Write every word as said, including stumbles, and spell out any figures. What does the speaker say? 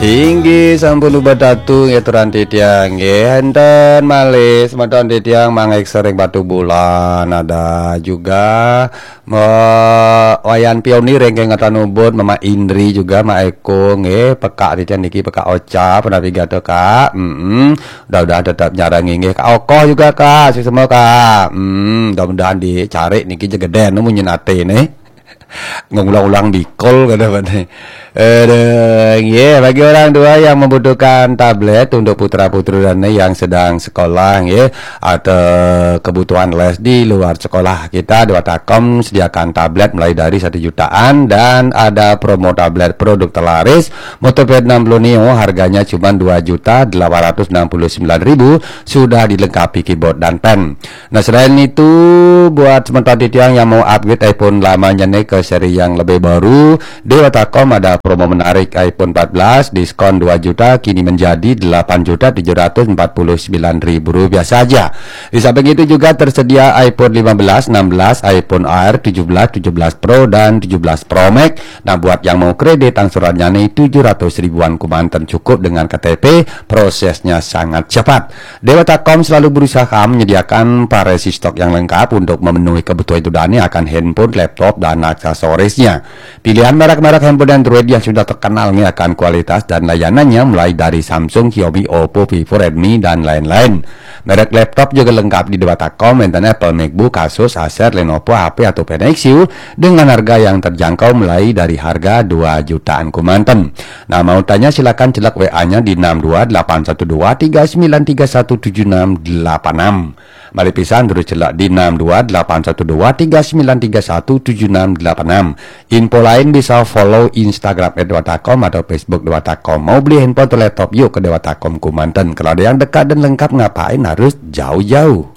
Inggi sampun ubadatu ngeturan titiang nggih enten malih semeton titiang mangek sering batu bulan ada juga me, wayan pionir yang ngatan ubud Mama Indri juga Ma Eko nggih pekak titiang niki pekak Ocha pernah pigato Kak. Mm udah-udah tetap nyarangi nggih Kak Okoh juga Kak sih semua Kak. Hmm mudah-mudahan dicari niki jegeden munyin ate nih. Ngulang-ulang di call kadang-kadang. Eh, yeah, bagi orang tua yang membutuhkan tablet untuk putra-putri dan yang sedang sekolah, ya, atau kebutuhan les di luar sekolah, kita Dewa Takom sediakan tablet mulai dari satu jutaan dan ada promo tablet produk terlaris Motopad enam puluh Neo harganya cuma dua juta delapan ratus enam puluh sembilan ribu sudah dilengkapi keyboard dan pen. Nah selain itu buat sementara titiang yang mau upgrade iPhone lamanya nih ke seri yang lebih baru, Dewa Takom ada promo menarik iPhone empat belas diskon dua juta kini menjadi delapan juta tujuh ratus empat puluh sembilan ribu rupiah saja. Di samping itu juga tersedia iPhone lima belas, enam belas, iPhone Air tujuh belas, tujuh belas Pro dan tujuh belas Pro Max. Nah buat yang mau kredit angsurannya nih tujuh ratus ribuan Kumantan cukup dengan K T P, prosesnya sangat cepat. Dewa Takom selalu berusaha menyediakan parasi stok yang lengkap untuk memenuhi kebutuhan itu dani akan handphone, laptop dan aksesorisnya. Pilihan merek-merek handphone Android yang sudah terkenal nih akan kualitas dan layanannya mulai dari Samsung, Xiaomi, Oppo, Vivo, Redmi dan lain-lain. Merek laptop juga lengkap di Dewa Takom, enten Apple, MacBook, Asus, Acer, Lenovo, H P atau Penixiu dengan harga yang terjangkau mulai dari harga dua jutaan Kumantan. Nah mau tanya silakan celak W A-nya di enam dua delapan satu dua tiga sembilan tiga satu tujuh enam delapan enam. Mari pisan terus celak di enam dua delapan satu dua tiga sembilan tiga satu tujuh enam delapan enam. Info lain bisa follow Instagram Dewa Takom atau Facebook Dewa Takom. Mau beli handphone atau laptop yuk ke Dewa Takom Kumantan. Kalau ada yang dekat dan lengkap ngapain harus jauh-jauh.